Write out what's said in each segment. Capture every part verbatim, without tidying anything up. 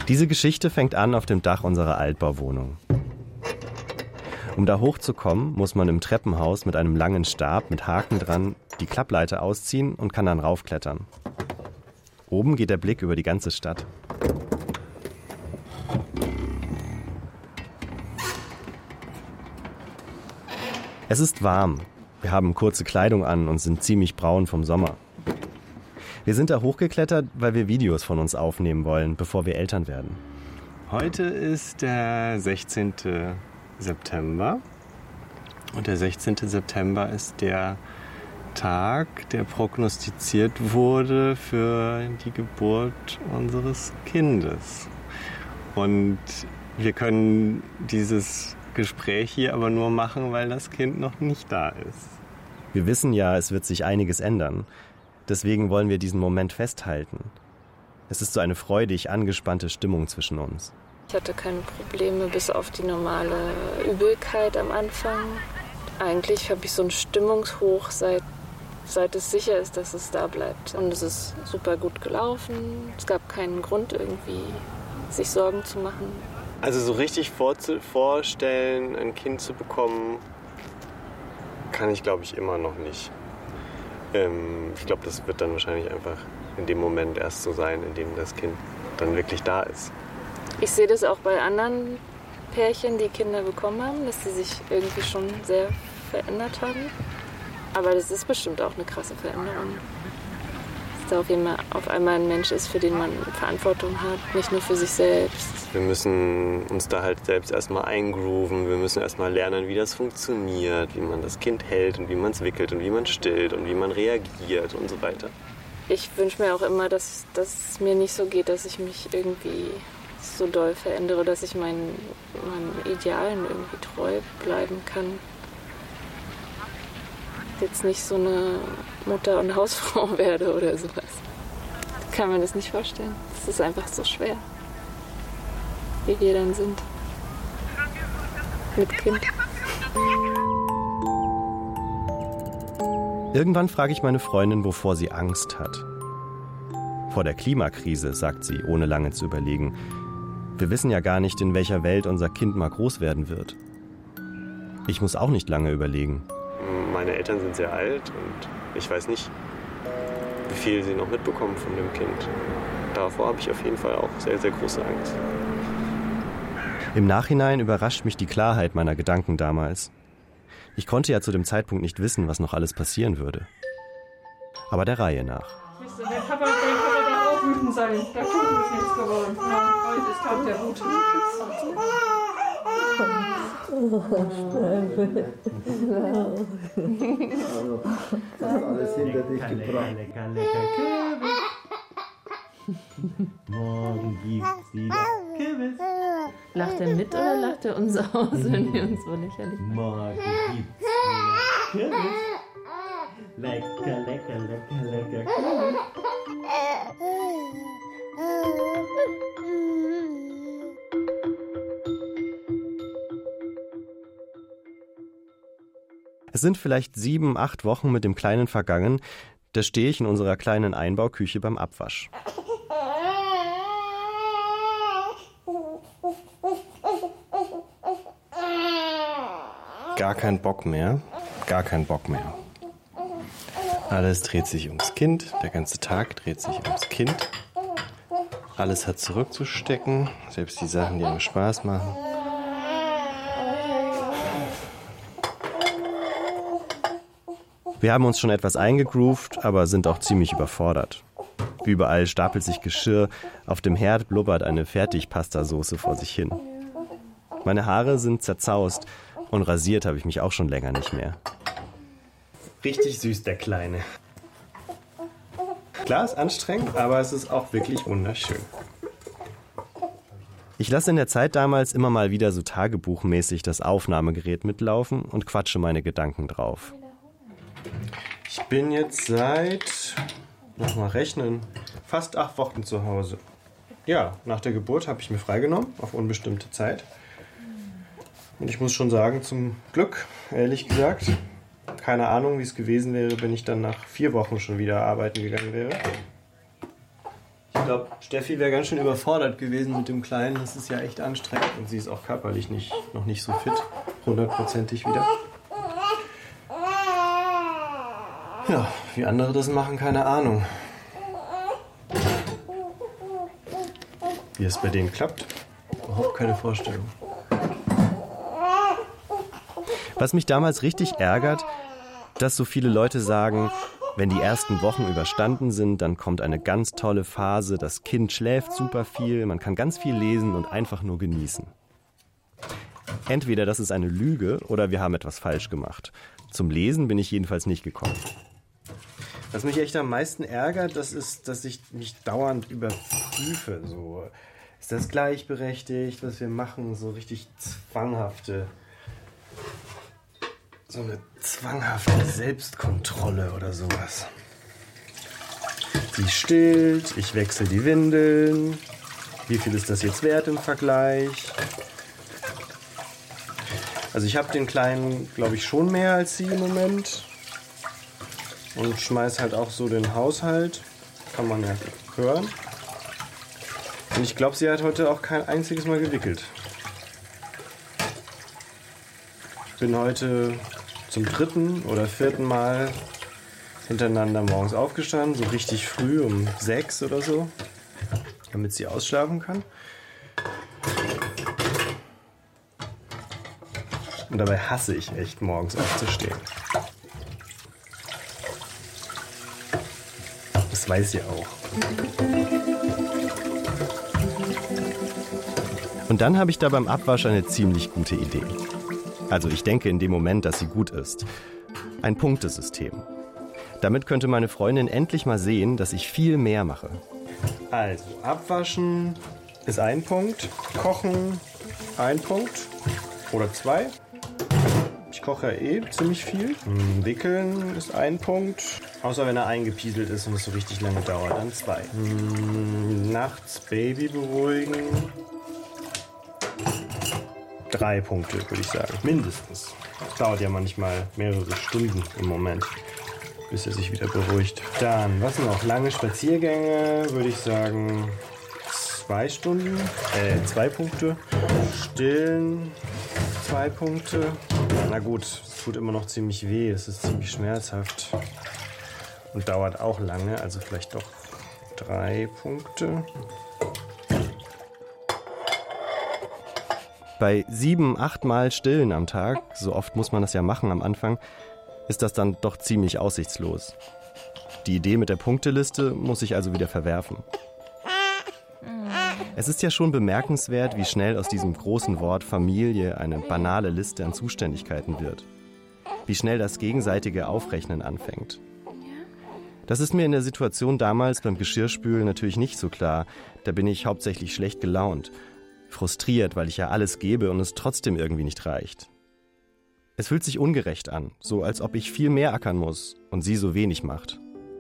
Diese Geschichte fängt an auf dem Dach unserer Altbauwohnung. Um da hochzukommen, muss man im Treppenhaus mit einem langen Stab mit Haken dran die Klappleiter ausziehen und kann dann raufklettern. Oben geht der Blick über die ganze Stadt. Es ist warm. Wir haben kurze Kleidung an und sind ziemlich braun vom Sommer. Wir sind da hochgeklettert, weil wir Videos von uns aufnehmen wollen, bevor wir Eltern werden. Heute ist der sechzehnten September. Und der sechzehnten September ist der Tag, der prognostiziert wurde für die Geburt unseres Kindes. Und wir können dieses Gespräch hier aber nur machen, weil das Kind noch nicht da ist. Wir wissen ja, es wird sich einiges ändern. Deswegen wollen wir diesen Moment festhalten. Es ist so eine freudig angespannte Stimmung zwischen uns. Ich hatte keine Probleme, bis auf die normale Übelkeit am Anfang. Eigentlich habe ich so einen Stimmungshoch, seit, seit es sicher ist, dass es da bleibt. Und es ist super gut gelaufen. Es gab keinen Grund, irgendwie sich Sorgen zu machen. Also so richtig vorzu- vorstellen, ein Kind zu bekommen, kann ich, glaube ich, immer noch nicht. Ähm, ich glaube, das wird dann wahrscheinlich einfach in dem Moment erst so sein, in dem das Kind dann wirklich da ist. Ich sehe das auch bei anderen Pärchen, die Kinder bekommen haben, dass sie sich irgendwie schon sehr verändert haben. Aber das ist bestimmt auch eine krasse Veränderung. Dass da auf, jeden, auf einmal ein Mensch ist, für den man Verantwortung hat, nicht nur für sich selbst. Wir müssen uns da halt selbst erstmal eingrooven. Wir müssen erstmal lernen, wie das funktioniert, wie man das Kind hält und wie man es wickelt und wie man stillt und wie man reagiert und so weiter. Ich wünsche mir auch immer, dass, dass es mir nicht so geht, dass ich mich irgendwie so doll verändere, dass ich meinen, meinen Idealen irgendwie treu bleiben kann. Jetzt nicht so eine Mutter und Hausfrau werde oder sowas. Kann man das nicht vorstellen. Es ist einfach so schwer, wie wir dann sind. Mit Kind. Irgendwann frage ich meine Freundin, wovor sie Angst hat. Vor der Klimakrise, sagt sie, ohne lange zu überlegen. Wir wissen ja gar nicht, in welcher Welt unser Kind mal groß werden wird. Ich muss auch nicht lange überlegen. Meine Eltern sind sehr alt und ich weiß nicht, wie viel sie noch mitbekommen von dem Kind. Davor habe ich auf jeden Fall auch sehr, sehr große Angst. Im Nachhinein überrascht mich die Klarheit meiner Gedanken damals. Ich konnte ja zu dem Zeitpunkt nicht wissen, was noch alles passieren würde. Aber der Reihe nach. Der Papa, der Papa darf auch wütend sein. Der Kuchen ist nichts geworden. Ja, heute ist Tag der Wut. Das ist alles hinter dich gebracht. Lecker, lecker Kürbis. Morgen gibt's wieder Kürbis. Lacht er mit oder lacht er uns aus, wenn wir uns so lächerlich machen? Morgen gibt's wieder Kürbis. Lecker, lecker, lecker, lecker Kürbis. Es sind vielleicht sieben, acht Wochen mit dem Kleinen vergangen, da stehe ich in unserer kleinen Einbauküche beim Abwasch. Gar kein Bock mehr, gar kein Bock mehr. Alles dreht sich ums Kind, der ganze Tag dreht sich ums Kind. Alles hat zurückzustecken, selbst die Sachen, die einem Spaß machen. Wir haben uns schon etwas eingegroovt, aber sind auch ziemlich überfordert. Überall stapelt sich Geschirr, auf dem Herd blubbert eine Fertigpastasoße vor sich hin. Meine Haare sind zerzaust und rasiert habe ich mich auch schon länger nicht mehr. Richtig süß, der Kleine. Klar, ist anstrengend, aber es ist auch wirklich wunderschön. Ich lasse in der Zeit damals immer mal wieder so tagebuchmäßig das Aufnahmegerät mitlaufen und quatsche meine Gedanken drauf. Ich bin jetzt seit, lass mal rechnen, fast acht Wochen zu Hause. Ja, nach der Geburt habe ich mir freigenommen, auf unbestimmte Zeit. Und ich muss schon sagen, zum Glück, ehrlich gesagt, keine Ahnung, wie es gewesen wäre, wenn ich dann nach vier Wochen schon wieder arbeiten gegangen wäre. Ich glaube, Steffi wäre ganz schön überfordert gewesen mit dem Kleinen. Das ist ja echt anstrengend. Und sie ist auch körperlich nicht, noch nicht so fit. Hundertprozentig wieder. Ja, wie andere das machen, keine Ahnung. Wie es bei denen klappt, überhaupt keine Vorstellung. Was mich damals richtig ärgert, dass so viele Leute sagen, wenn die ersten Wochen überstanden sind, dann kommt eine ganz tolle Phase, das Kind schläft super viel, man kann ganz viel lesen und einfach nur genießen. Entweder das ist eine Lüge oder wir haben etwas falsch gemacht. Zum Lesen bin ich jedenfalls nicht gekommen. Was mich echt am meisten ärgert, das ist, dass ich mich dauernd überprüfe. So, ist das gleichberechtigt, was wir machen? So richtig zwanghafte, so eine zwanghafte Selbstkontrolle oder sowas. Sie stillt, ich wechsle die Windeln. Wie viel ist das jetzt wert im Vergleich? Also ich habe den Kleinen, glaube ich, schon mehr als sie im Moment. Und schmeiß halt auch so den Haushalt. Kann man ja hören. Und ich glaube, sie hat heute auch kein einziges Mal gewickelt. Ich bin heute zum dritten oder vierten Mal hintereinander morgens aufgestanden. So richtig früh, um sechs oder so. Damit sie ausschlafen kann. Und dabei hasse ich echt, morgens aufzustehen. Das weiß sie auch. Und dann habe ich da beim Abwasch eine ziemlich gute Idee. Also ich denke in dem Moment, dass sie gut ist. Ein Punktesystem. Damit könnte meine Freundin endlich mal sehen, dass ich viel mehr mache. Also, abwaschen ist ein Punkt, kochen ein Punkt oder zwei. Ich koche ja eh ziemlich viel. Wickeln ist ein Punkt. Außer wenn er eingepieselt ist und es so richtig lange dauert, dann zwei. Nachts Baby beruhigen. Drei Punkte, würde ich sagen. Mindestens. Das dauert ja manchmal mehrere Stunden im Moment, bis er sich wieder beruhigt. Dann, was noch? Lange Spaziergänge, würde ich sagen, zwei Stunden. Äh, zwei Punkte. Stillen, zwei Punkte. Na gut, es tut immer noch ziemlich weh, es ist ziemlich schmerzhaft und dauert auch lange, also vielleicht doch drei Punkte. Bei sieben, acht Mal Stillen am Tag, so oft muss man das ja machen am Anfang, ist das dann doch ziemlich aussichtslos. Die Idee mit der Punkteliste muss ich also wieder verwerfen. Es ist ja schon bemerkenswert, wie schnell aus diesem großen Wort Familie eine banale Liste an Zuständigkeiten wird. Wie schnell das gegenseitige Aufrechnen anfängt. Das ist mir in der Situation damals beim Geschirrspülen natürlich nicht so klar. Da bin ich hauptsächlich schlecht gelaunt. Frustriert, weil ich ja alles gebe und es trotzdem irgendwie nicht reicht. Es fühlt sich ungerecht an, so als ob ich viel mehr ackern muss und sie so wenig macht.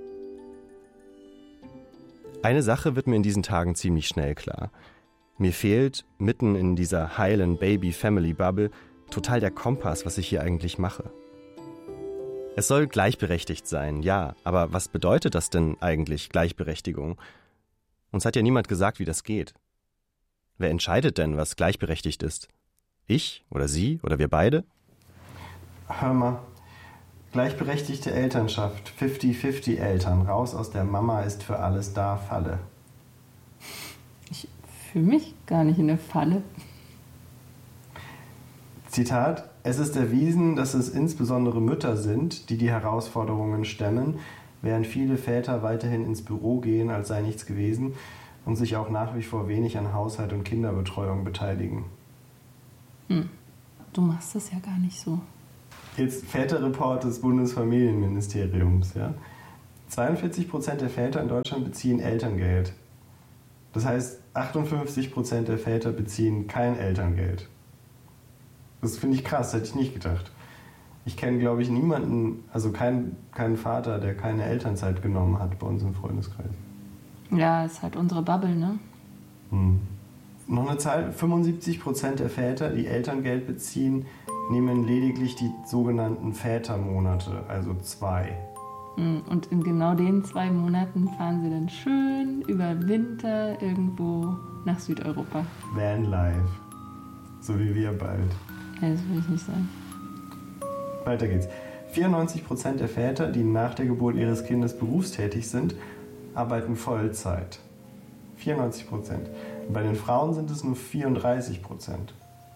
Eine Sache wird mir in diesen Tagen ziemlich schnell klar. Mir fehlt, mitten in dieser heilen Baby-Family-Bubble, total der Kompass, was ich hier eigentlich mache. Es soll gleichberechtigt sein, ja, aber was bedeutet das denn eigentlich, Gleichberechtigung? Uns hat ja niemand gesagt, wie das geht. Wer entscheidet denn, was gleichberechtigt ist? Ich oder Sie oder wir beide? Hör mal, gleichberechtigte Elternschaft, fünfzig fünfzig Eltern, raus aus der Mama ist für alles da, Falle. Ich fühle mich gar nicht in der Falle. Zitat: Es ist erwiesen, dass es insbesondere Mütter sind, die die Herausforderungen stemmen, während viele Väter weiterhin ins Büro gehen, als sei nichts gewesen und sich auch nach wie vor wenig an Haushalt und Kinderbetreuung beteiligen. Hm. Du machst das ja gar nicht so. Jetzt Väterreport des Bundesfamilienministeriums. Ja? zweiundvierzig Prozent der Väter in Deutschland beziehen Elterngeld. Das heißt, achtundfünfzig Prozent der Väter beziehen kein Elterngeld. Das finde ich krass, hätte ich nicht gedacht. Ich kenne, glaube ich, niemanden, also keinen, keinen Vater, der keine Elternzeit genommen hat bei uns im Freundeskreis. Ja, ist halt unsere Bubble, ne? Hm. Noch eine Zahl, fünfundsiebzig Prozent der Väter, die Elterngeld beziehen, nehmen lediglich die sogenannten Vätermonate, also zwei. Und in genau den zwei Monaten fahren sie dann schön über Winter irgendwo nach Südeuropa. Vanlife. So wie wir bald. Ja, das will ich nicht sagen. Weiter geht's. vierundneunzig Prozent der Väter, die nach der Geburt ihres Kindes berufstätig sind, arbeiten Vollzeit. vierundneunzig Prozent. Bei den Frauen sind es nur vierunddreißig Prozent.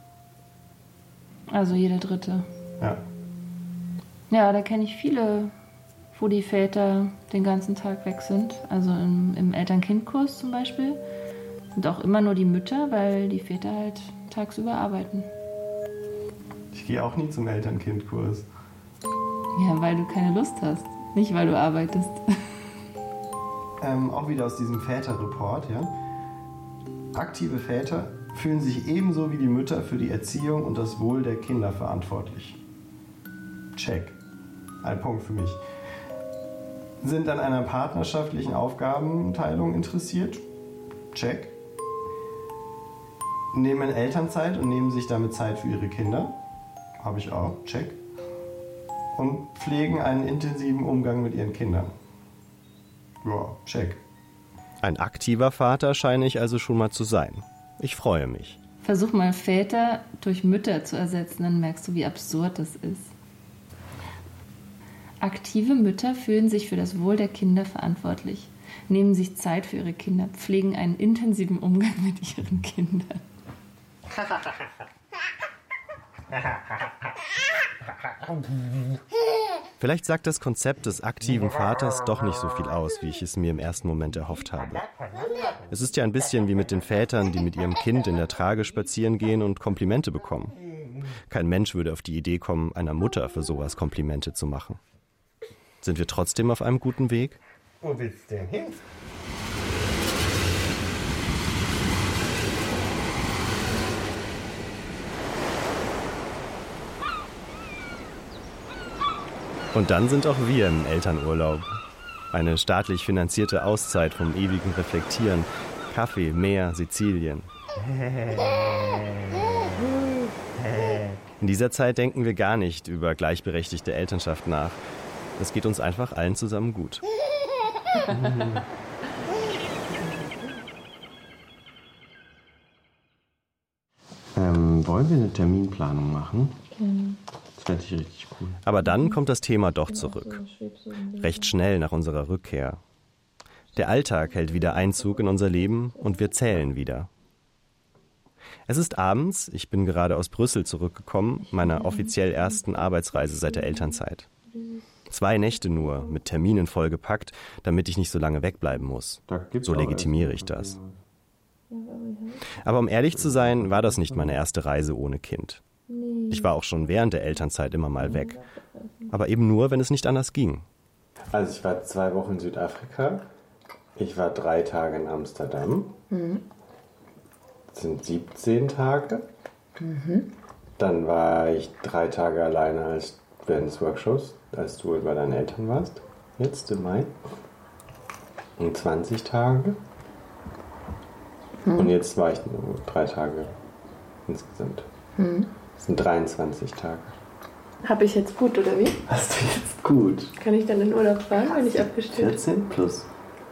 Also jeder Dritte. Ja. Ja, da kenne ich viele, wo die Väter den ganzen Tag weg sind. Also im, im Eltern-Kind-Kurs zum Beispiel sind auch immer nur die Mütter, weil die Väter halt tagsüber arbeiten. Ich gehe auch nie zum Eltern-Kind-Kurs. Ja, weil du keine Lust hast, nicht weil du arbeitest. Ähm, auch wieder aus diesem Väter-Report, ja. Aktive Väter fühlen sich ebenso wie die Mütter für die Erziehung und das Wohl der Kinder verantwortlich. Check. Ein Punkt für mich. Sind an einer partnerschaftlichen Aufgabenteilung interessiert? Check. Nehmen Elternzeit und nehmen sich damit Zeit für ihre Kinder? Habe ich auch. Check. Und pflegen einen intensiven Umgang mit ihren Kindern? Ja, check. Ein aktiver Vater scheine ich also schon mal zu sein. Ich freue mich. Versuch mal Väter durch Mütter zu ersetzen, dann merkst du, wie absurd das ist. Aktive Mütter fühlen sich für das Wohl der Kinder verantwortlich, nehmen sich Zeit für ihre Kinder, pflegen einen intensiven Umgang mit ihren Kindern. Vielleicht sagt das Konzept des aktiven Vaters doch nicht so viel aus, wie ich es mir im ersten Moment erhofft habe. Es ist ja ein bisschen wie mit den Vätern, die mit ihrem Kind in der Trage spazieren gehen und Komplimente bekommen. Kein Mensch würde auf die Idee kommen, einer Mutter für sowas Komplimente zu machen. Sind wir trotzdem auf einem guten Weg? Wo willst du denn hin? Und dann sind auch wir im Elternurlaub. Eine staatlich finanzierte Auszeit vom ewigen Reflektieren. Kaffee, Meer, Sizilien. In dieser Zeit denken wir gar nicht über gleichberechtigte Elternschaft nach. Es geht uns einfach allen zusammen gut. ähm, wollen wir eine Terminplanung machen? Mhm. Das fände ich richtig cool. Aber dann kommt das Thema doch zurück. Recht schnell nach unserer Rückkehr. Der Alltag hält wieder Einzug in unser Leben und wir zählen wieder. Es ist abends, ich bin gerade aus Brüssel zurückgekommen, meiner offiziell ersten Arbeitsreise seit der Elternzeit. Zwei Nächte nur, mit Terminen vollgepackt, damit ich nicht so lange wegbleiben muss. So legitimiere ich das. Aber um ehrlich zu sein, war das nicht meine erste Reise ohne Kind. Ich war auch schon während der Elternzeit immer mal weg. Aber eben nur, wenn es nicht anders ging. Also ich war zwei Wochen in Südafrika. Ich war drei Tage in Amsterdam. Mhm. Das sind siebzehn Tage. Mhm. Dann war ich drei Tage alleine als während des Workshops, als du bei deinen Eltern warst. Jetzt im Mai. Und zwanzig Tage. Mhm. Und jetzt war ich nur drei Tage insgesamt. Mhm. Das sind dreiundzwanzig Tage. Habe ich jetzt gut, oder wie? Hast du jetzt gut? Kann ich dann in Urlaub fahren, wenn ich abgestellt bin? vierzehn plus.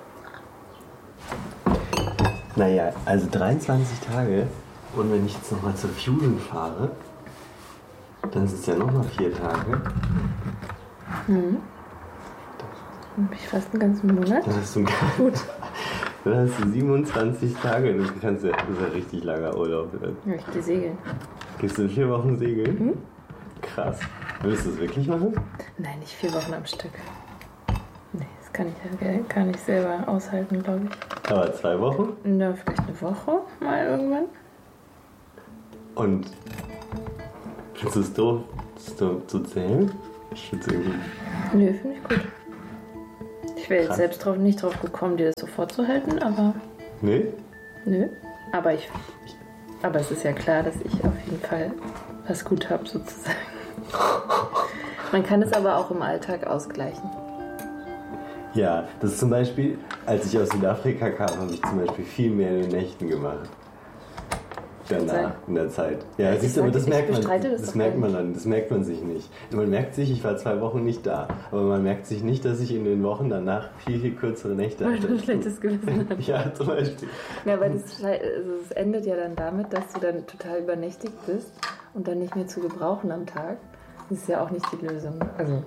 Naja, also dreiundzwanzig Tage. Und wenn ich jetzt nochmal zur Fusion fahre, dann sind es ja nochmal vier Tage. Hm. Dann bin ich fast einen ganzen Monat. Dann hast du, gut. Dann hast du siebenundzwanzig Tage. Du kannst ja, das ist ja richtig langer Urlaub. Ja, ich gehe segeln. Gehst du in vier Wochen segeln? Hm? Krass. Willst du das wirklich machen? Nein, nicht vier Wochen am Stück. Nee, das kann ich ja gar nicht selber aushalten, glaube ich. Aber zwei Wochen? Na, vielleicht eine Woche mal irgendwann. Und findest du es doof, das doof zu zählen? Ich finde es irgendwie... Nö, finde ich gut. Ich wäre jetzt selbst drauf, nicht drauf gekommen, dir das so vorzuhalten, aber... Nee? Nö. Aber ich... Aber es ist ja klar, dass ich auf jeden Fall was gut habe, sozusagen. Man kann es aber auch im Alltag ausgleichen. Ja, das ist zum Beispiel, als ich aus Südafrika kam, habe ich zum Beispiel viel mehr in den Nächten gemacht. danach, sein. in der Zeit. Ja, Ich siehst du, aber sag, das ich merkt man, bestreite das das doch merkt gar man nicht. dann, das merkt man sich nicht. Man merkt sich, ich war zwei Wochen nicht da, aber man merkt sich nicht, dass ich in den Wochen danach viel, viel kürzere Nächte Weil du ein hatte. schlechtes Gewissen hast. Ja, zum Beispiel. Ja, weil das, schrei- also es endet ja dann damit, dass du dann total übernächtigt bist und dann nicht mehr zu gebrauchen am Tag. Das ist ja auch nicht die Lösung. Also,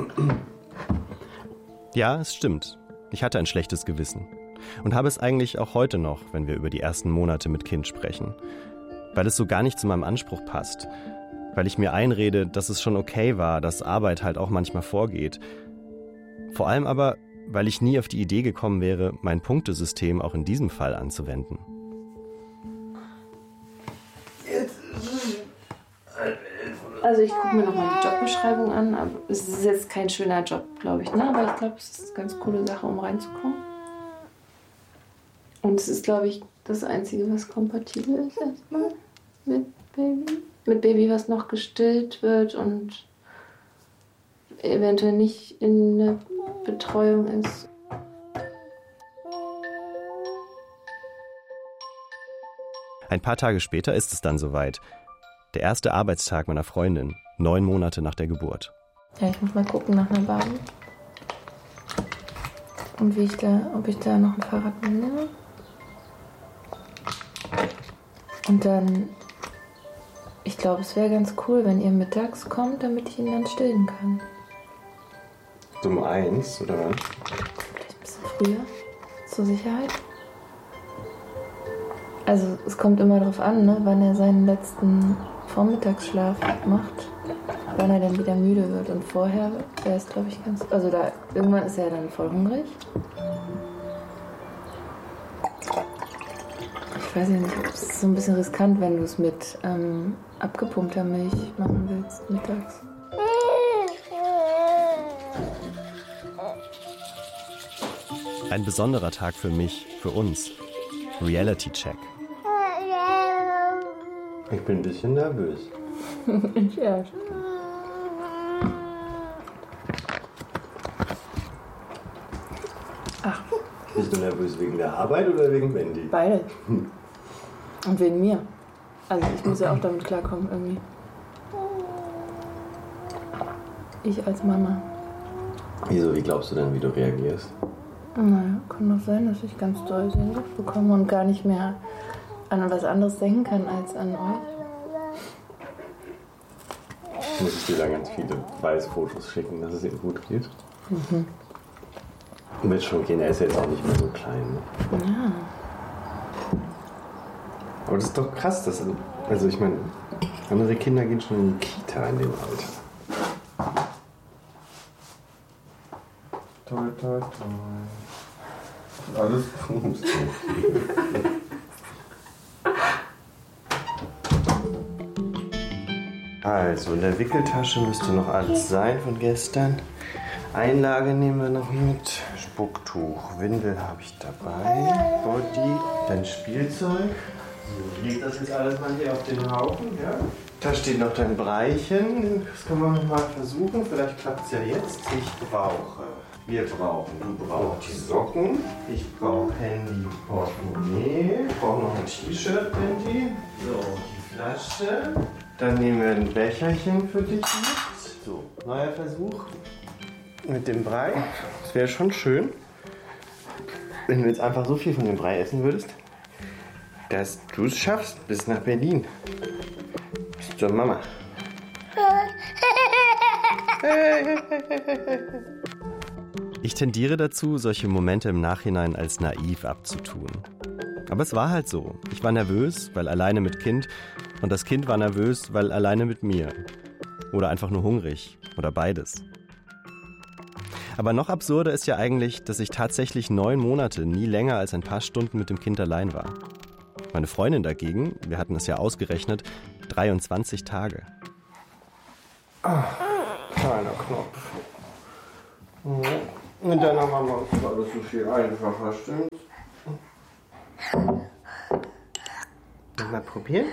Ja, es stimmt. Ich hatte ein schlechtes Gewissen. Und habe es eigentlich auch heute noch, wenn wir über die ersten Monate mit Kind sprechen. Weil es so gar nicht zu meinem Anspruch passt. Weil ich mir einrede, dass es schon okay war, dass Arbeit halt auch manchmal vorgeht. Vor allem aber, weil ich nie auf die Idee gekommen wäre, mein Punktesystem auch in diesem Fall anzuwenden. also ich gucke mir nochmal die Jobbeschreibung an. Aber es ist jetzt kein schöner Job, glaube ich. Ne? Aber ich glaube, es ist eine ganz coole Sache, um reinzukommen. Und es ist, glaube ich, das Einzige, was kompatibel ist erstmal mit Baby. Mit Baby, was noch gestillt wird und eventuell nicht in der Betreuung ist. Ein paar Tage später ist es dann soweit. Der erste Arbeitstag meiner Freundin, neun Monate nach der Geburt. Ja, ich muss mal gucken nach einer Bahn. Und wie ich da, ob ich da noch ein Fahrrad mitnehme. Und dann, ich glaube, es wäre ganz cool, wenn ihr mittags kommt, damit ich ihn dann stillen kann. Um eins, oder was? Vielleicht ein bisschen früher, zur Sicherheit. Also es kommt immer darauf an, ne, wann er seinen letzten Vormittagsschlaf macht, wann er dann wieder müde wird. Und vorher wäre es, glaube ich, ganz... Also da irgendwann ist er dann voll hungrig. Ich weiß ja nicht, es ist so ein bisschen riskant, wenn du es mit ähm, abgepumpter Milch machen willst mittags. Ein besonderer Tag für mich, für uns. Reality Check. Ich bin ein bisschen nervös. Ich erst. Ach, Bist du nervös wegen der Arbeit oder wegen Wendy? beide. Und wegen mir. Also ich muss ja auch damit klarkommen irgendwie. Ich als Mama. Wieso, wie glaubst du denn, wie du reagierst? Naja, kann doch sein, dass ich ganz doll Sehnsucht bekomme und gar nicht mehr an was anderes denken kann als an euch. Muss ich dir da ganz viele Beweisfotos schicken, dass es ihm gut geht? Mhm. Wird schon gehen, er ist jetzt auch nicht mehr so klein. Ne? Ja. Aber das ist doch krass, dass, also ich meine, andere Kinder gehen schon in die Kita in dem Alter. Toll, toll, toll. Alles gut. Also, in der Wickeltasche müsste noch alles sein von gestern. Einlage nehmen wir noch mit. Spucktuch, Windel habe ich dabei. Body, dann Spielzeug. So, leg das jetzt alles mal hier auf den Haufen, ja? Da steht noch dein Breichen. Das können wir mal versuchen. Vielleicht klappt es ja jetzt. Ich brauche. Wir brauchen. Du brauchst die Socken. Ich brauche Handy, Portemonnaie. Ich brauche noch ein T-Shirt, Handy. So, die Flasche. Dann nehmen wir ein Becherchen für dich mit. So, neuer Versuch. Mit dem Brei. Das wäre schon schön, wenn du jetzt einfach so viel von dem Brei essen würdest, dass du es schaffst bis nach Berlin. Bis zur Mama. Ich tendiere dazu, solche Momente im Nachhinein als naiv abzutun. Aber es war halt so. Ich war nervös, weil alleine mit Kind, und das Kind war nervös, weil alleine mit mir. Oder einfach nur hungrig. Oder beides. Aber noch absurder ist ja eigentlich, dass ich tatsächlich neun Monate nie länger als ein paar Stunden mit dem Kind allein war. Meine Freundin dagegen, wir hatten es ja ausgerechnet, dreiundzwanzig Tage. Ah, kleiner Knopf. Mit deiner Mama ist alles so viel einfacher, stimmt? Mal probieren?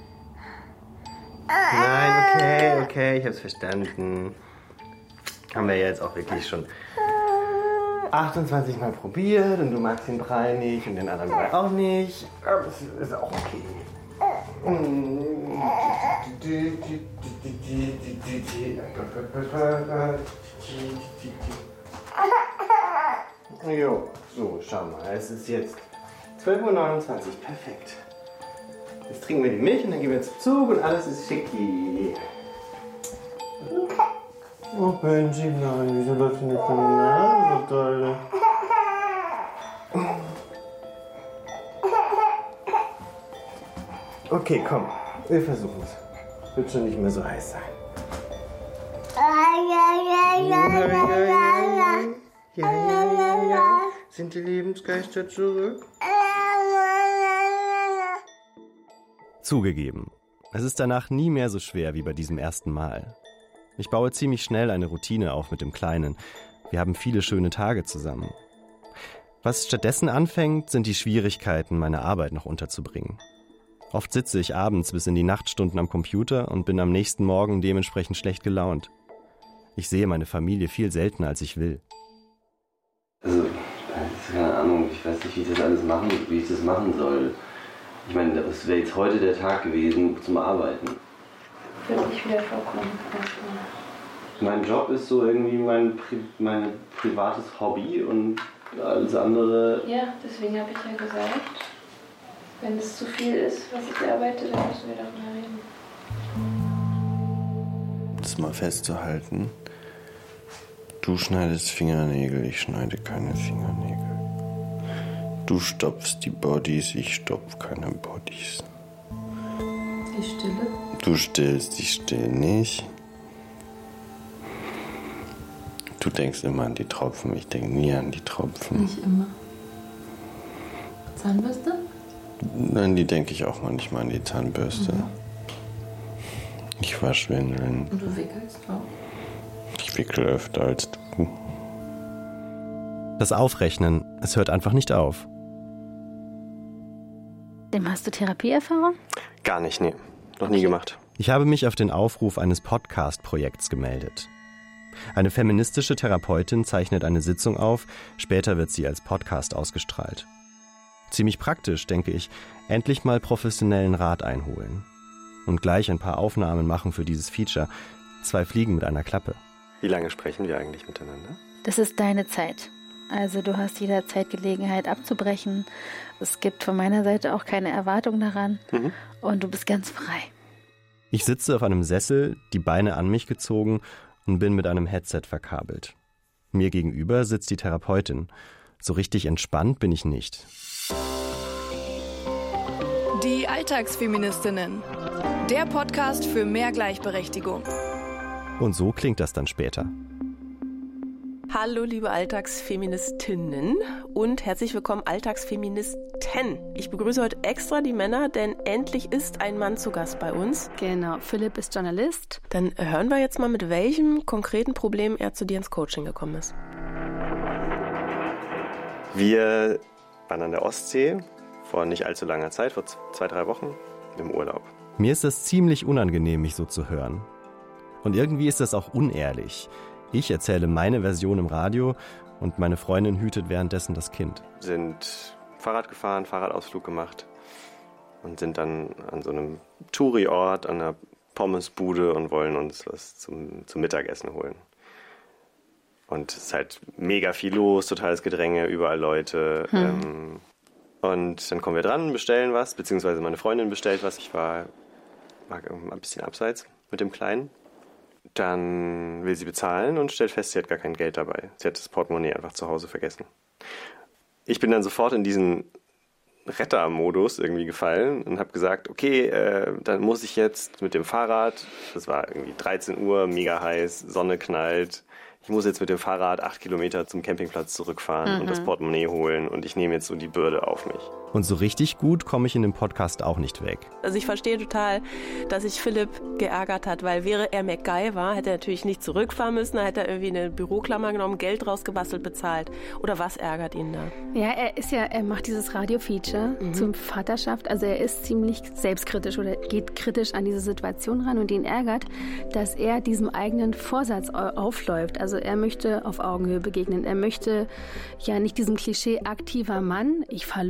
Nein, okay, okay, ich hab's verstanden. Haben wir jetzt auch wirklich schon achtundzwanzig Mal probiert und du magst den Brei nicht und den anderen Brei auch nicht. Aber es ist auch okay. Jo, so, schau mal, es ist jetzt zwölf Uhr neunundzwanzig, perfekt. Jetzt trinken wir die Milch und dann gehen wir zum Zug und alles ist schicki. Oh, Benji, nein, wieso läuft denn jetzt deine Nase so doll? Okay, komm, wir versuchen es. Wird schon nicht mehr so heiß sein. Ja, ja, ja, ja, ja. Sind die Lebensgeister zurück? Zugegeben, es ist danach nie mehr so schwer wie bei diesem ersten Mal. Ich baue ziemlich schnell eine Routine auf mit dem Kleinen. Wir haben viele schöne Tage zusammen. Was stattdessen anfängt, sind die Schwierigkeiten, meine Arbeit noch unterzubringen. Oft sitze ich abends bis in die Nachtstunden am Computer und bin am nächsten Morgen dementsprechend schlecht gelaunt. Ich sehe meine Familie viel seltener, als ich will. Also, keine Ahnung, ich weiß nicht, wie ich das alles machen, wie ich das machen soll. Ich meine, das wäre jetzt heute der Tag gewesen zum Arbeiten. Wird nicht wieder vorkommen. Mein Job ist so irgendwie mein, Pri- mein privates Hobby und alles andere. Ja, deswegen habe ich ja gesagt, wenn es zu viel ist, was ich arbeite, dann müssen wir darüber reden. Das mal festzuhalten. Du schneidest Fingernägel, ich schneide keine Fingernägel. Du stopfst die Bodies, ich stopf keine Bodies. Die Stille? Du stillst, ich still nicht. Du denkst immer an die Tropfen, ich denke nie an die Tropfen. Nicht immer. Zahnbürste? Nein, die denke ich auch manchmal an die Zahnbürste. Mhm. Ich wasche Windeln. Und du wickelst auch? Ich wickel öfter als du. Das Aufrechnen, es hört einfach nicht auf. Dem hast du Therapieerfahrung? Gar nicht, nee. Noch nie gemacht. Ich habe mich auf den Aufruf eines Podcast-Projekts gemeldet. Eine feministische Therapeutin zeichnet eine Sitzung auf, später wird sie als Podcast ausgestrahlt. Ziemlich praktisch, denke ich, endlich mal professionellen Rat einholen. Und gleich ein paar Aufnahmen machen für dieses Feature. Zwei Fliegen mit einer Klappe. Wie lange sprechen wir eigentlich miteinander? Das ist deine Zeit. Also du hast jederzeit Gelegenheit abzubrechen. Es gibt von meiner Seite auch keine Erwartung daran. Mhm. Und du bist ganz frei. Ich sitze auf einem Sessel, die Beine an mich gezogen und bin mit einem Headset verkabelt. Mir gegenüber sitzt die Therapeutin. So richtig entspannt bin ich nicht. Die Alltagsfeministinnen. Der Podcast für mehr Gleichberechtigung. Und so klingt das dann später. Hallo liebe Alltagsfeministinnen und herzlich willkommen Alltagsfeministen. Ich begrüße heute extra die Männer, denn endlich ist ein Mann zu Gast bei uns. Genau, Philipp ist Journalist. Dann hören wir jetzt mal, mit welchem konkreten Problem er zu dir ins Coaching gekommen ist. Wir waren an der Ostsee vor nicht allzu langer Zeit, vor zwei, drei Wochen im Urlaub. Mir ist es ziemlich unangenehm, mich so zu hören. Und irgendwie ist das auch unehrlich. Ich erzähle meine Version im Radio und meine Freundin hütet währenddessen das Kind. Wir sind Fahrrad gefahren, Fahrradausflug gemacht und sind dann an so einem Touri-Ort, an einer Pommesbude und wollen uns was zum, zum Mittagessen holen. Und es ist halt mega viel los, totales Gedränge, überall Leute. Hm. Ähm, und dann kommen wir dran, bestellen was, beziehungsweise meine Freundin bestellt was. Ich war, war ein bisschen abseits mit dem Kleinen. Dann will sie bezahlen und stellt fest, sie hat gar kein Geld dabei. Sie hat das Portemonnaie einfach zu Hause vergessen. Ich bin dann sofort in diesen Retter-Modus irgendwie gefallen und habe gesagt, okay, äh, dann muss ich jetzt mit dem Fahrrad, das war irgendwie dreizehn Uhr, mega heiß, Sonne knallt, ich muss jetzt mit dem Fahrrad acht Kilometer zum Campingplatz zurückfahren mhm. und das Portemonnaie holen und ich nehme jetzt so die Bürde auf mich. Und so richtig gut komme ich in dem Podcast auch nicht weg. Also ich verstehe total, dass sich Philipp geärgert hat, weil wäre er MacGyver, hätte er natürlich nicht zurückfahren müssen, da hätte er irgendwie eine Büroklammer genommen, Geld rausgebastelt, bezahlt. Oder was ärgert ihn da? Ja, er ist ja, er macht dieses Radio-Feature mhm. zum Vaterschaft, also er ist ziemlich selbstkritisch oder geht kritisch an diese Situation ran und ihn ärgert, dass er diesem eigenen Vorsatz aufläuft. Also er möchte auf Augenhöhe begegnen, er möchte ja nicht diesem Klischee aktiver Mann, ich fahr los, versus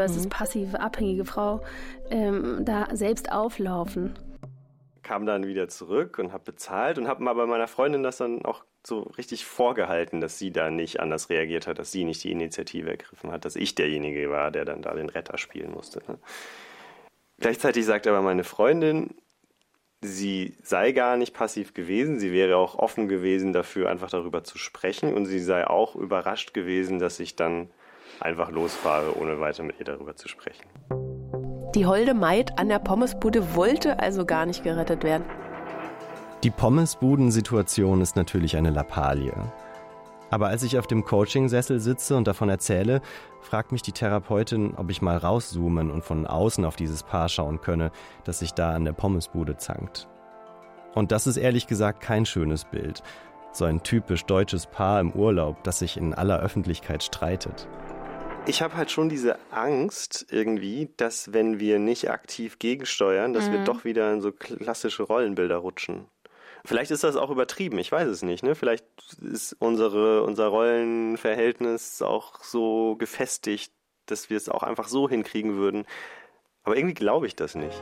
als das passive, abhängige Frau ähm, da selbst auflaufen. Kam dann wieder zurück und habe bezahlt und habe mal bei meiner Freundin das dann auch so richtig vorgehalten, dass sie da nicht anders reagiert hat, dass sie nicht die Initiative ergriffen hat, dass ich derjenige war, der dann da den Retter spielen musste. Ne? Gleichzeitig sagt aber meine Freundin, sie sei gar nicht passiv gewesen, sie wäre auch offen gewesen dafür, einfach darüber zu sprechen und sie sei auch überrascht gewesen, dass ich dann einfach losfahre, ohne weiter mit ihr darüber zu sprechen. Die holde Maid an der Pommesbude wollte also gar nicht gerettet werden. Die Pommesbuden-Situation ist natürlich eine Lappalie. Aber als ich auf dem Coachingsessel sitze und davon erzähle, fragt mich die Therapeutin, ob ich mal rauszoomen und von außen auf dieses Paar schauen könne, das sich da an der Pommesbude zankt. Und das ist ehrlich gesagt kein schönes Bild. So ein typisch deutsches Paar im Urlaub, das sich in aller Öffentlichkeit streitet. Ich habe halt schon diese Angst irgendwie, dass wenn wir nicht aktiv gegensteuern, dass mhm. wir doch wieder in so klassische Rollenbilder rutschen. Vielleicht ist das auch übertrieben, ich weiß es nicht. Ne? Vielleicht ist unsere, unser Rollenverhältnis auch so gefestigt, dass wir es auch einfach so hinkriegen würden. Aber irgendwie glaube ich das nicht.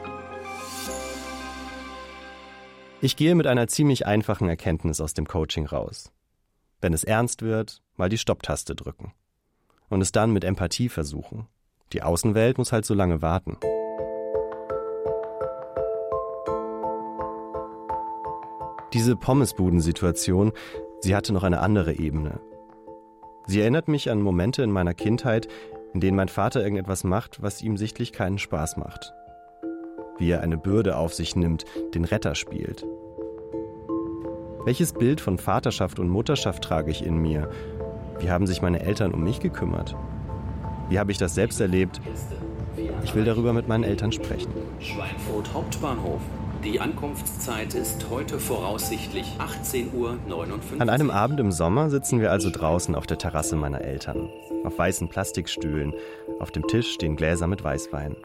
Ich gehe mit einer ziemlich einfachen Erkenntnis aus dem Coaching raus. Wenn es ernst wird, mal die Stopptaste drücken. Und es dann mit Empathie versuchen. Die Außenwelt muss halt so lange warten. Diese Pommesbuden-Situation, sie hatte noch eine andere Ebene. Sie erinnert mich an Momente in meiner Kindheit, in denen mein Vater irgendetwas macht, was ihm sichtlich keinen Spaß macht. Wie er eine Bürde auf sich nimmt, den Retter spielt. Welches Bild von Vaterschaft und Mutterschaft trage ich in mir? Wie haben sich meine Eltern um mich gekümmert? Wie habe ich das selbst erlebt? Ich will darüber mit meinen Eltern sprechen. Schweinfurt Hauptbahnhof. Die Ankunftszeit ist heute voraussichtlich achtzehn Uhr neunundfünfzig. An einem Abend im Sommer sitzen wir also draußen auf der Terrasse meiner Eltern. Auf weißen Plastikstühlen. Auf dem Tisch stehen Gläser mit Weißwein.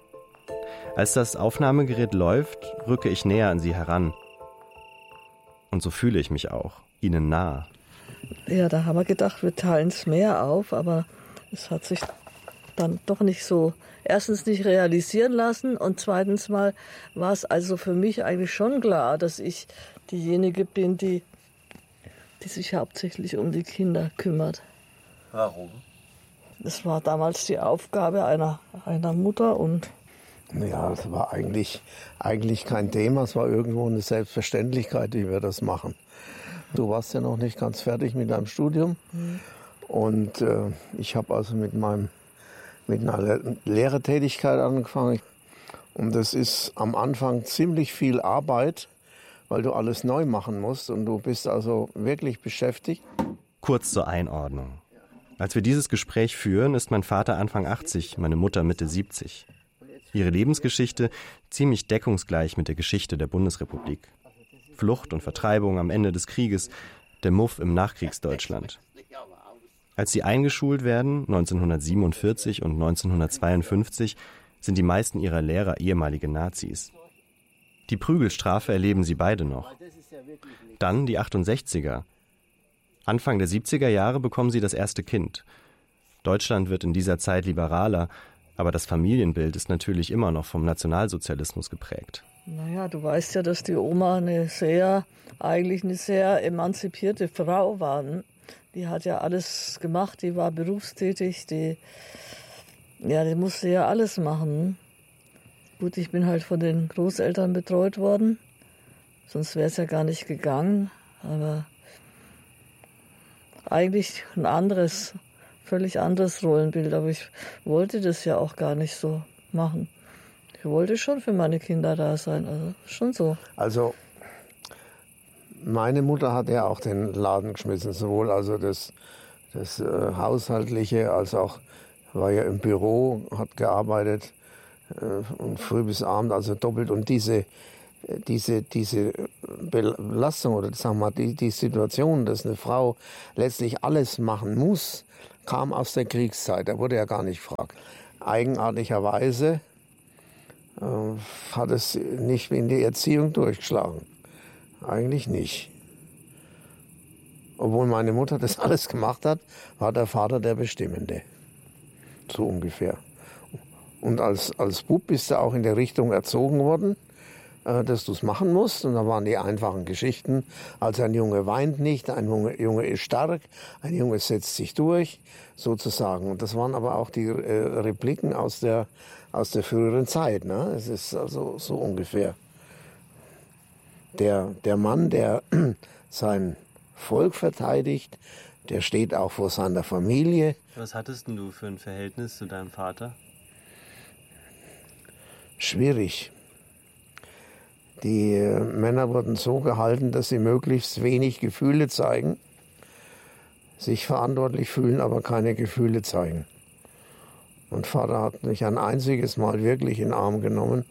Als das Aufnahmegerät läuft, rücke ich näher an sie heran. Und so fühle ich mich auch, ihnen nah. Ja, da haben wir gedacht, wir teilen es mehr auf, aber es hat sich dann doch nicht so, erstens nicht realisieren lassen und zweitens mal war es also für mich eigentlich schon klar, dass ich diejenige bin, die, die sich hauptsächlich um die Kinder kümmert. Warum? Das war damals die Aufgabe einer, einer Mutter und ja, es war eigentlich, eigentlich kein Thema, es war irgendwo eine Selbstverständlichkeit, wie wir das machen. Du warst ja noch nicht ganz fertig mit deinem Studium mhm. und äh, ich habe also mit meinem mit einer Le- Lehrertätigkeit angefangen und das ist am Anfang ziemlich viel Arbeit, weil du alles neu machen musst und du bist also wirklich beschäftigt. Kurz zur Einordnung. Als wir dieses Gespräch führen, ist mein Vater Anfang achtzig, meine Mutter Mitte siebzig. Ihre Lebensgeschichte ziemlich deckungsgleich mit der Geschichte der Bundesrepublik. Flucht und Vertreibung am Ende des Krieges, der Muff im Nachkriegsdeutschland. Als sie eingeschult werden, neunzehnhundertsiebenundvierzig und neunzehnhundertzweiundfünfzig, sind die meisten ihrer Lehrer ehemalige Nazis. Die Prügelstrafe erleben sie beide noch. Dann die achtundsechziger. Anfang der siebziger Jahre bekommen sie das erste Kind. Deutschland wird in dieser Zeit liberaler, aber das Familienbild ist natürlich immer noch vom Nationalsozialismus geprägt. Naja, du weißt ja, dass die Oma eine sehr, eigentlich eine sehr emanzipierte Frau war. Die hat ja alles gemacht, die war berufstätig, die, ja, die musste ja alles machen. Gut, ich bin halt von den Großeltern betreut worden, sonst wäre es ja gar nicht gegangen. Aber eigentlich ein anderes, völlig anderes Rollenbild, aber ich wollte das ja auch gar nicht so machen. Ich wollte schon für meine Kinder da sein, also schon so. Also meine Mutter hat ja auch den Laden geschmissen, sowohl also das, das äh, Haushaltliche als auch, war ja im Büro, hat gearbeitet äh, und früh bis abend, also doppelt. Und diese, diese, diese Belastung oder sagen wir mal, die, die Situation, dass eine Frau letztlich alles machen muss, kam aus der Kriegszeit, da wurde ja gar nicht gefragt. Eigenartigerweise hat es nicht in die Erziehung durchgeschlagen. Eigentlich nicht. Obwohl meine Mutter das alles gemacht hat, war der Vater der Bestimmende. So ungefähr. Und als, als Bub bist du auch in der Richtung erzogen worden, äh, dass du es machen musst. Und da waren die einfachen Geschichten. Also ein Junge weint nicht, ein Junge, Junge ist stark, ein Junge setzt sich durch, sozusagen. Und das waren aber auch die äh, Repliken aus der, aus der früheren Zeit. Ne? Es ist also so ungefähr. Der, der Mann, der sein Volk verteidigt, der steht auch vor seiner Familie. Was hattest denn du für ein Verhältnis zu deinem Vater? Schwierig. Die äh, Männer wurden so gehalten, dass sie möglichst wenig Gefühle zeigen, sich verantwortlich fühlen, aber keine Gefühle zeigen. Und Vater hat mich ein einziges Mal wirklich in den Arm genommen.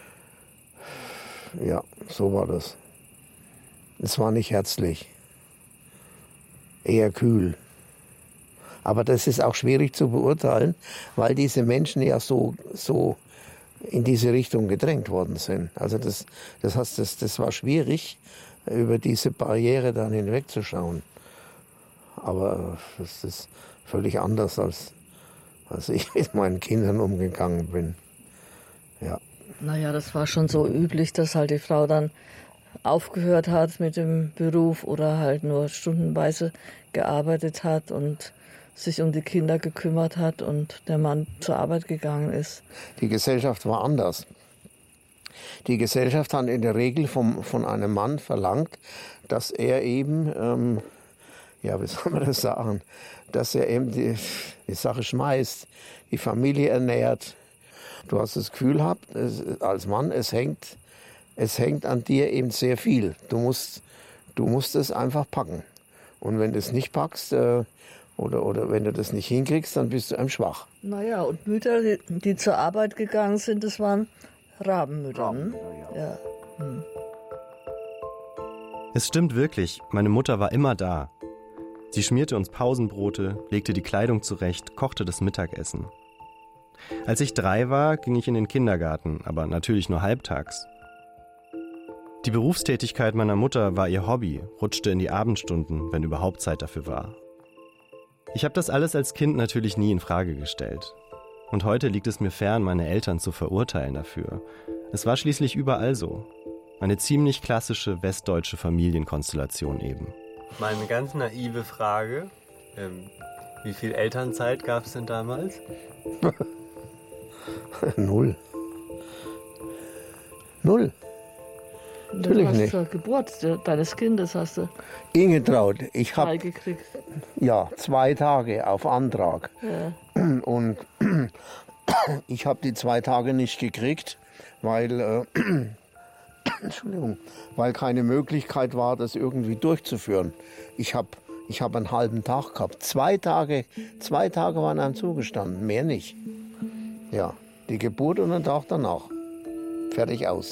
Ja, so war das. Es war nicht herzlich, eher kühl. Aber das ist auch schwierig zu beurteilen, weil diese Menschen ja so, so in diese Richtung gedrängt worden sind. Also das, das, heißt, das, das war schwierig, über diese Barriere dann hinwegzuschauen. Aber das ist völlig anders, als, als ich mit meinen Kindern umgegangen bin. Ja. Naja, das war schon so üblich, dass halt die Frau dann aufgehört hat mit dem Beruf oder halt nur stundenweise gearbeitet hat und sich um die Kinder gekümmert hat und der Mann zur Arbeit gegangen ist. Die Gesellschaft war anders. Die Gesellschaft hat in der Regel vom, von einem Mann verlangt, dass er eben, ähm, ja, wie soll man das sagen, dass er eben die, die Sache schmeißt, die Familie ernährt. Du hast das Gefühl gehabt, es, als Mann, es hängt, es hängt an dir eben sehr viel. Du musst, du musst es einfach packen. Und wenn du es nicht packst, äh, oder, oder wenn du das nicht hinkriegst, dann bist du einem schwach. Naja, und Mütter, die, die zur Arbeit gegangen sind, das waren Rabenmütter. Rabenmütter, ja. ja. Hm. Es stimmt wirklich, meine Mutter war immer da. Sie schmierte uns Pausenbrote, legte die Kleidung zurecht, kochte das Mittagessen. Als ich drei war, ging ich in den Kindergarten, aber natürlich nur halbtags. Die Berufstätigkeit meiner Mutter war ihr Hobby, rutschte in die Abendstunden, wenn überhaupt Zeit dafür war. Ich habe das alles als Kind natürlich nie in Frage gestellt. Und heute liegt es mir fern, meine Eltern zu verurteilen dafür. Es war schließlich überall so. Eine ziemlich klassische westdeutsche Familienkonstellation eben. Mal eine ganz naive Frage. Ähm, wie viel Elternzeit gab es denn damals? Null. Null. Natürlich du hast nicht. Zur Geburt deines Kindes hast du Ingetraut, ich habe gekriegt. Ja, zwei Tage auf Antrag. Ja. Und ich habe die zwei Tage nicht gekriegt, weil, äh, Entschuldigung, weil keine Möglichkeit war, das irgendwie durchzuführen. Ich habe ich hab einen halben Tag gehabt. Zwei Tage, zwei Tage waren einem zugestanden, mehr nicht. Ja, die Geburt und einen Tag danach. Fertig aus.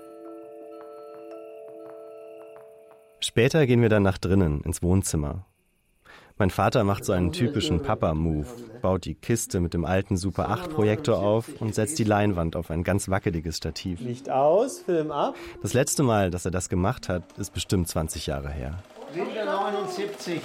Später gehen wir dann nach drinnen, ins Wohnzimmer. Mein Vater macht so einen typischen Papa-Move, baut die Kiste mit dem alten Super acht Projektor auf und setzt die Leinwand auf ein ganz wackeliges Stativ. Licht aus, Film ab. Das letzte Mal, dass er das gemacht hat, ist bestimmt zwanzig Jahre her. Winter neunundsiebzig.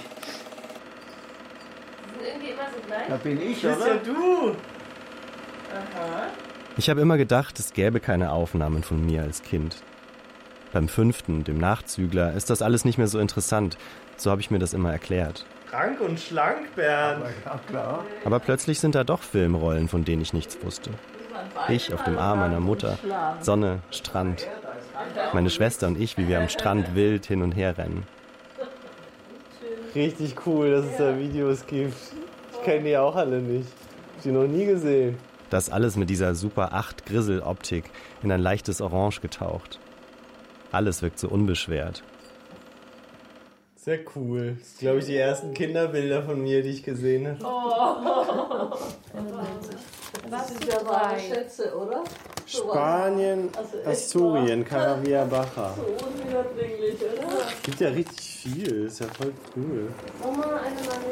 Sind irgendwie immer so gleich. Da bin ich, Das ist ja du. Aha. Ich habe immer gedacht, es gäbe keine Aufnahmen von mir als Kind. Beim fünften, dem Nachzügler, ist das alles nicht mehr so interessant. So habe ich mir das immer erklärt. Krank und schlank, Bernd. Ja, klar. Aber plötzlich sind da doch Filmrollen, von denen ich nichts wusste. Ich auf dem Arm meiner Mutter, Sonne, Strand. Meine Schwester und ich, wie wir am Strand wild hin und her rennen. Richtig cool, dass es da Videos gibt. Ich kenne die auch alle nicht. Ich habe die noch nie gesehen. Das alles mit dieser Super acht Grissel-Optik in ein leichtes Orange getaucht. Alles wirkt so unbeschwert. Sehr cool. Das sind, glaube ich, die ersten Kinderbilder von mir, die ich gesehen habe. Oh. Das sind ja wahre Schätze, oder? Spanien, also Asturien, Caravia Baja. So unüberblicklich, oder? Es gibt ja richtig viel. Ist ja voll cool. Oma, eine Meinung.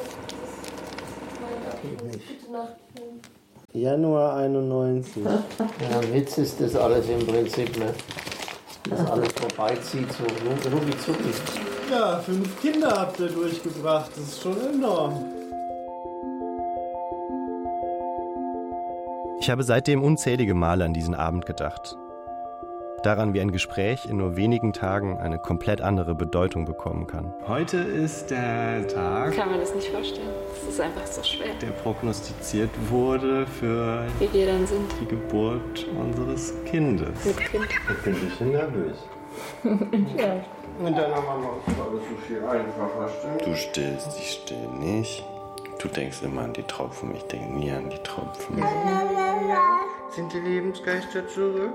Bitte nachnehmen. Januar einundneunzig. Ja, ein Witz ist das alles im Prinzip, ne? Dass alles vorbeizieht, so rucki zucki. Ja, fünf Kinder habt ihr durchgebracht. Das ist schon enorm. Ich habe seitdem unzählige Male an diesen Abend gedacht. Daran, wie ein Gespräch in nur wenigen Tagen eine komplett andere Bedeutung bekommen kann. Heute ist der Tag, Kann man das nicht vorstellen. Das ist einfach so schwer. der prognostiziert wurde für Wie wir dann sind. die Geburt unseres Kindes. Mit Kind. Ich bin ein bisschen nervös. Ja. Mit deiner Mama ist alles so viel einfacher, stimmt? Du stillst, ich still nicht. Du denkst immer an die Tropfen, ich denke nie an die Tropfen. Sind die Lebensgeister zurück?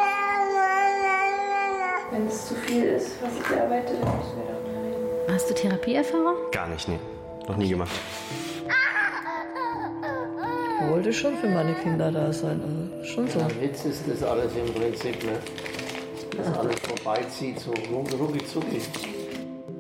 Wenn es zu viel ist, was ich arbeite, dann müssen wir doch mal reden. Hast du Therapieerfahrung? Gar nicht, nee. Noch nie gemacht. Ich wollte schon für meine Kinder da sein, also schon so. Der Witz ist das alles im Prinzip, ne? Dass alles vorbeizieht, so rucki zucki.